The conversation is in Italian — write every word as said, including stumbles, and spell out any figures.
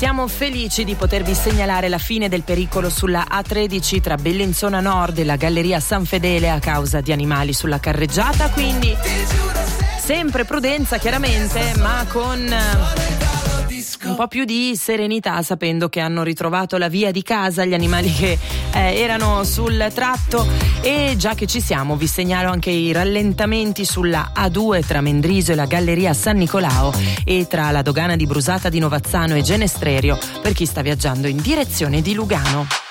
Siamo felici di potervi segnalare la fine del pericolo sulla A tredici tra Bellinzona Nord e la Galleria San Fedele a causa di animali sulla carreggiata, quindi sempre prudenza chiaramente, ma con un po' più di serenità, sapendo che hanno ritrovato la via di casa gli animali che eh, erano sul tratto. E già che ci siamo, vi segnalo anche i rallentamenti sulla A due tra Mendrisio e la Galleria San Nicolao e tra la dogana di Brusata di Novazzano e Genestrerio per chi sta viaggiando in direzione di Lugano.